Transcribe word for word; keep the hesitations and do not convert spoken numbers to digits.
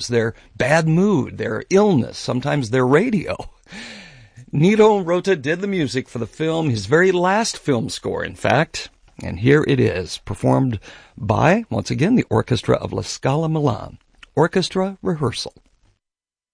sometimes their bad mood, their illness, sometimes their radio. Nino Rota did the music for the film, his very last film score, in fact. And here it is, performed by, once again, the Orchestra of La Scala Milan. Orchestra Rehearsal.